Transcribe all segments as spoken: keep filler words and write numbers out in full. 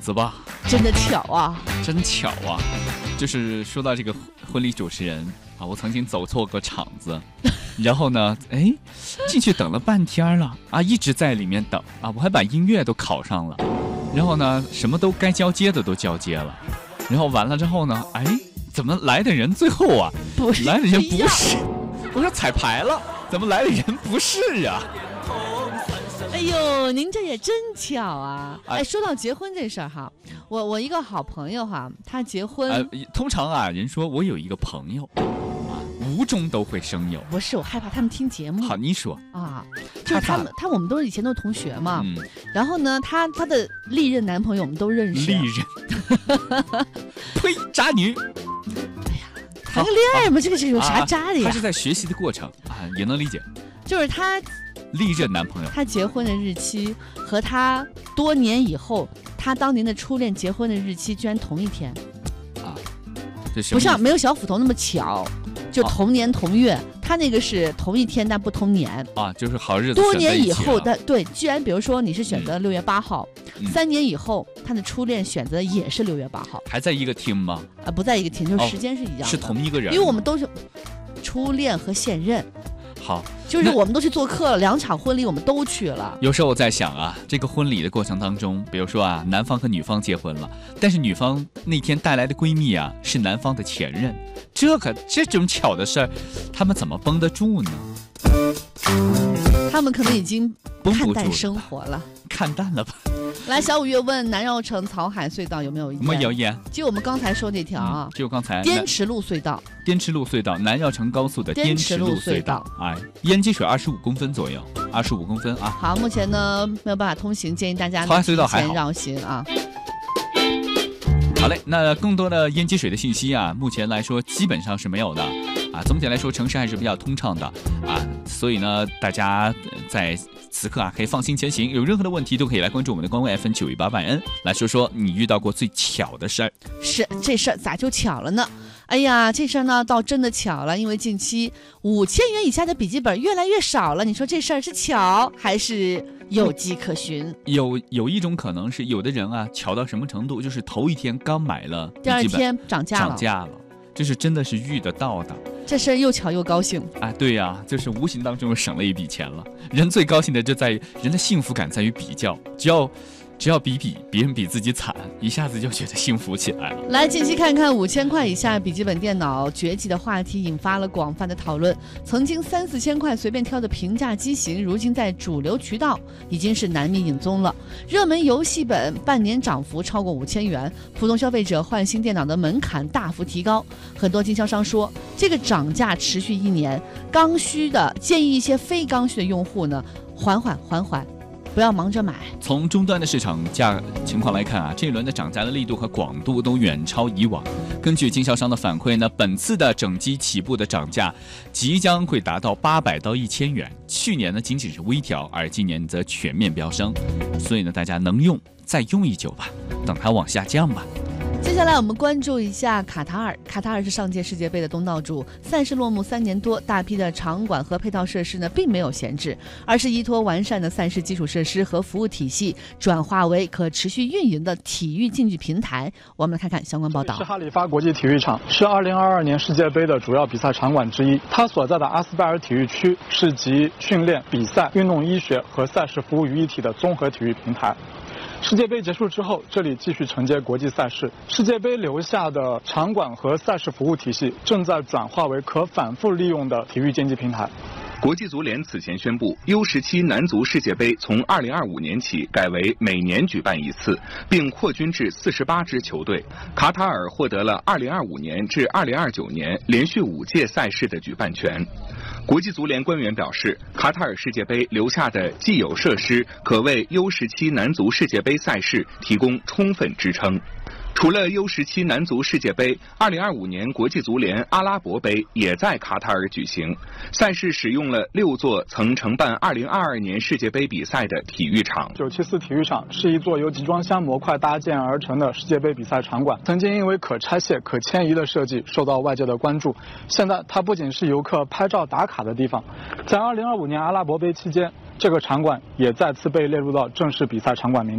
子吧。 真的巧啊， 真巧啊！就是说到这个婚礼主持人啊，我曾经走错个场子，然后呢，哎，进去等了半天了啊，一直在里面等啊，我还把音乐都考上了，然后呢，什么都该交接的都交接了，然后完了之后呢，哎，怎么来的人最后啊， 不是来的人不是，我说彩排了，怎么来的人不是啊？ 哎呦，您这也真巧啊！哎，说到结婚这事儿哈，我我一个好朋友哈，他结婚， 呃，通常啊，人说我有一个朋友，啊，无中都会生有。 不是，我害怕他们听节目。 好，你说啊，就是他们，他我们都是以前都是同学嘛。 嗯。 然后呢，他他的历任男朋友我们都认识。 历任，呸，渣女！ 哎呀，谈个恋爱嘛，这个是有啥渣的呀？ 他是在学习的过程啊，也能理解。 就是他。 历任男朋友， 他结婚的日期和他多年以后他当年的初恋结婚的日期居然同一天， 啊，这不像没有小斧头那么巧，就同年同月，啊、他那个是同一天但不同年啊，就是好日子。 多年以后的对，居然比如说你是选择六月八号， 嗯、 三年以后他的初恋选择也是六月八号， 还在一个厅吗？ 啊，不在一个厅，就是时间是一样的， 哦、是同一个人， 因为我们都是初恋和现任。 好， 就是我们都去做客了，两场婚礼我们都去了。 有时候我在想啊，这个婚礼的过程当中，比如说啊，男方和女方结婚了，但是女方那天带来的闺蜜啊是男方的前任，这可这种巧的事儿，他们怎么绷得住呢？ 他们可能已经看淡生活了， 看淡了吧？ 来，小五月问南绕城草海隧道有没有意见？ 没有意见。 就我们刚才说那条啊， 嗯、就刚才滇池路隧道， 滇池路隧道，南绕城高速的滇池路隧道，哎，淹积水二十五公分左右，二十五公分啊。 好，目前呢没有办法通行，建议大家草海隧道还好， 提前绕行啊。 好嘞，那更多的淹积水的信息啊，目前来说基本上是没有的啊。总体来说，城市还是比较通畅的啊，所以呢，大家在此刻啊可以放心前行。有任何的问题都可以来关注我们的官微 F M 九一八万 N， 来说说你遇到过最巧的事儿。 是，这事儿咋就巧了呢？哎呀，这事儿呢倒真的巧了，因为近期五千元以下的笔记本越来越少了。你说这事儿是巧还是有迹可循？ 有有一种可能是，有的人啊巧到什么程度，就是头一天刚买了笔记本， 第二天涨价了， 涨价了，这是真的是遇得到的。 这事儿又巧又高兴啊！对呀、啊，就是无形当中省了一笔钱了。人最高兴的就在于人的幸福感在于比较，只要。只要比比别人比自己惨，一下子就觉得幸福起来了。 来，近期看看五千块以下笔记本电脑崛起的话题，引发了广泛的讨论。曾经三四千块随便挑的平价机型，如今在主流渠道已经是难觅影踪了。热门游戏本半年涨幅超过五千元，普通消费者换新电脑的门槛大幅提高。很多经销商说，这个涨价持续一年，刚需的建议一些非刚需的用户呢，缓缓缓缓。不要忙着买。 从终端的市场价情况来看啊，这一轮的涨价的力度和广度都远超以往。根据经销商的反馈呢，本次的整机起步的涨价即将会达到八百到一千元。去年呢仅仅是微调，而今年则全面飙升。所以呢，大家能用再用一久吧，等它往下降吧。 接下来我们关注一下卡塔尔。卡塔尔是上届世界杯的东道主，赛事落幕三年多，大批的场馆和配套设施呢并没有闲置，而是依托完善的赛事基础设施和服务体系，转化为可持续运营的体育竞技平台。我们来看看相关报道。 是哈里发国际体育场，是二零二二年世界杯的主要比赛场馆之一。它所在的阿斯拜尔体育区是集训练、比赛、运动医学和赛事服务于一体的综合体育平台。世界杯结束之后，这里继续承接国际赛事。世界杯留下的场馆和赛事服务体系正在转化为可反复利用的体育竞技平台。 国际足联此前宣布 U 十七 男足世界杯从二零二五年起改为每年举办一次，并扩军至四十八支球队。卡塔尔获得了二零二五年至二零二九年连续五届赛事的举办权。国际足联官员表示，卡塔尔世界杯留下的既有设施可为 U 十七 男足世界杯赛事提供充分支撑。除了 U 十七 男足世界杯，二零二五年国际足联阿拉伯杯也在卡塔尔举行。赛事使用了六座曾承办二零二二年世界杯比赛的体育场。 九七四体育场是一座由集装箱模块搭建而成的世界杯比赛场馆，曾经因为可拆卸、可迁移的设计受到外界的关注。现在它不仅是游客拍照打卡的地方，在二零二五年阿拉伯杯期间，这个场馆也再次被列入到正式比赛场馆名单。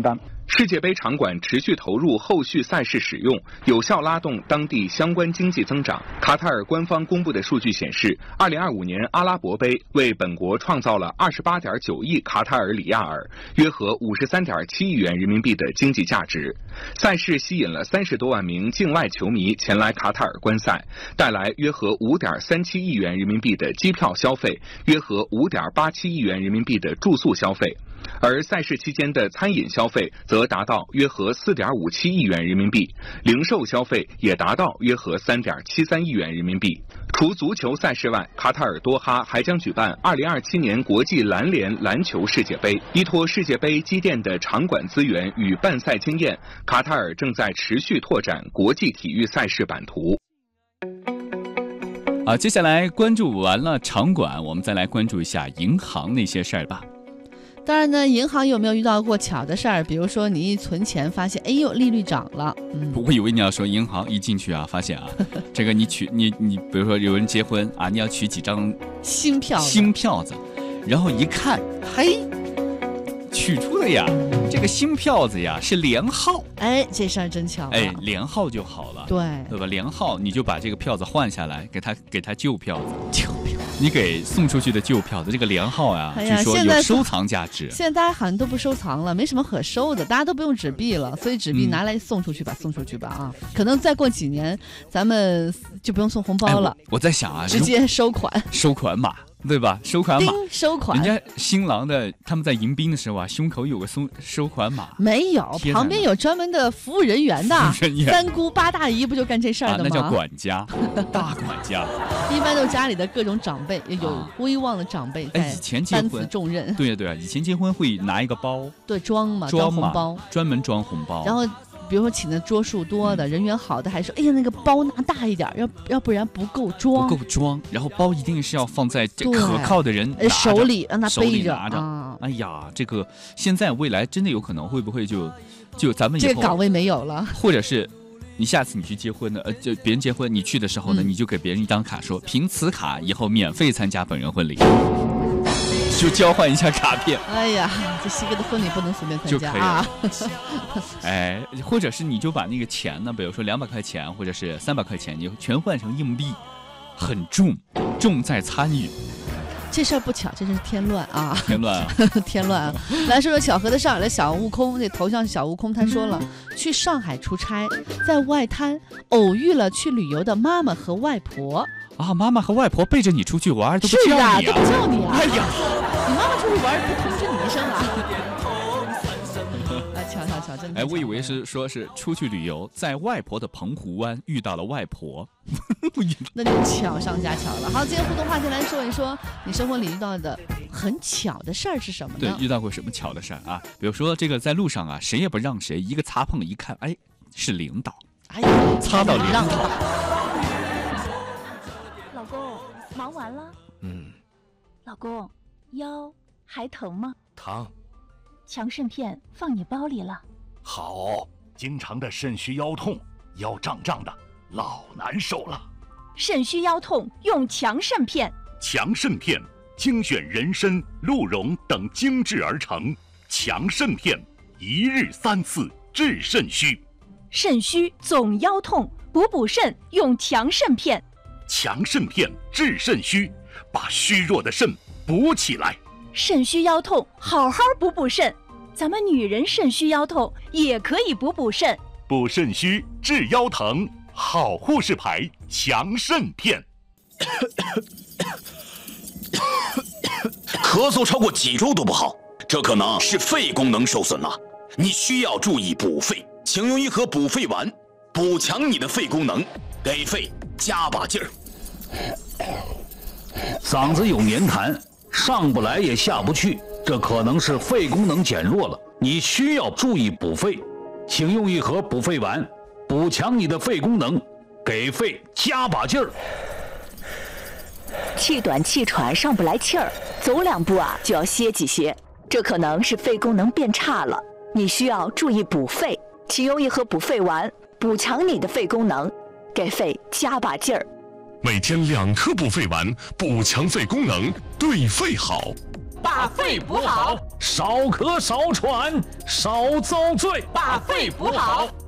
世界杯场馆持续投入后续赛事使用，有效拉动当地相关经济增长。卡塔尔官方公布的数据显示，二零二五年阿拉伯杯为本国创造了二十八点九亿卡塔尔里亚尔，约合五十三点七亿元人民币的经济价值。赛事吸引了三十多万名境外球迷前来卡塔尔观赛，带来约合五点三七亿元人民币的机票消费，约合五点八七亿元人民币的住宿消费。而赛事期间的餐饮消费则达到约合四点五七亿元人民币，零售消费也达到约合三点七三亿元人民币。除足球赛事外，卡塔尔多哈还将举办二零二七年国际篮联篮球世界杯。依托世界杯积淀的场馆资源与办赛经验，卡塔尔正在持续拓展国际体育赛事版图。 好，接下来关注完了场馆，我们再来关注一下银行那些事儿吧。 当然呢，银行有没有遇到过巧的事儿？比如说你一存钱发现，哎呦，利率涨了。嗯， 我以为你要说银行一进去啊，发现啊，这个你取你你，比如说有人结婚啊，你要取几张新票新票子，然后一看，嘿，取出的呀，这个新票子呀是连号。 哎，这事儿真巧了。 哎，连号就好了。 对， 对吧？连号你就把这个票子换下来，给他给他旧票子。 旧票。 你给送出去的旧票子，这个连号呀， 哎呀据说有收藏价值。 现在大家好像都不收藏了，没什么可收的，大家都不用纸币了，所以纸币拿来送出去吧，嗯、送出去吧啊！可能再过几年，咱们就不用送红包了。 哎、我, 我在想啊， 直接收款， 收款码。对吧？收款码， 收款。 人家新郎的他们在迎宾的时候啊，胸口有个收收款码。 没有，旁边有专门的服务人员的。 服务人员三姑八大姨不就干这事儿的吗？ 啊、那叫管家，大管家。 一般都家里的各种长辈，有威望的长辈在担此重任。 对呀对呀，以前结婚会拿一个包， 对，装嘛， 装红包， 专门装红包。 然后。比如说请的桌数多的、嗯、人缘好的，还说哎呀那个包拿大一点，要要不然不够装， 不够装。然后包一定是要放在这可靠的人手里，让他背着。 拿着啊、哎呀，这个现在未来真的有可能会不会就就咱们以后这个岗位没有了， 或者是你下次你去结婚的，呃，就别人结婚你去的时候呢，嗯、你就给别人一张卡说，凭此卡以后免费参加本人婚礼。就交换一下卡片。 哎呀，这西哥的婚礼不能随便参加啊！ 哎，或者是你就把那个钱呢，比如说两百块钱或者是三百块钱，你全换成硬币，很重，重在参与。 这事儿不巧，这真是添乱啊！ 添乱啊！ 添乱啊！来说说巧合的上海的小悟空，这头像是小悟空，他说了，去上海出差，在外滩偶遇了去旅游的妈妈和外婆。 啊，妈妈和外婆背着你出去玩都不叫你啊！ 是啊，都不叫你啊！ 哎呀， 你妈妈出去玩不通知你一声啊？啊，巧巧巧，真的！ 哎，我以为是说是出去旅游，在外婆的澎湖湾遇到了外婆， 那就巧上加巧了。好，今天互动话题来说一说，你生活里遇到的很巧的事儿是什么呢？ 对，遇到过什么巧的事儿啊？比如说这个在路上啊，谁也不让谁，一个擦碰一看，哎，是领导， 哎呀， 擦到领导。 老公，忙完了？ 嗯。 老公，腰还疼吗？ 疼。 强肾片放你包里了。 好，经常的肾虚腰痛，腰胀胀的，老难受了。 肾虚腰痛用强肾片。 强肾片精选人参、鹿茸等精制而成，强肾片一日三次治肾虚。 肾虚总腰痛，补补肾用强肾片。 强肾片治肾虚，把虚弱的肾补起来。 肾虚腰痛，好好补补肾。咱们女人肾虚腰痛也可以补补肾。 补肾虚治腰疼，好护士牌强肾片。 咳嗽超过几周都不好，这可能是肺功能受损了。你需要注意补肺，请用一盒补肺丸，补强你的肺功能，给肺加把劲儿。 嗓子有黏痰，上不来也下不去，这可能是肺功能减弱了，你需要注意补肺，请用一盒补肺丸，补强你的肺功能，给肺加把劲儿。 气短气喘上不来气儿，走两步啊就要歇几歇，这可能是肺功能变差了，你需要注意补肺，请用一盒补肺丸，补强你的肺功能，给肺加把劲儿。 每天两颗补肺丸，补强肺功能，对肺好。 把肺补好； 少咳少喘，少遭罪， 把肺补好。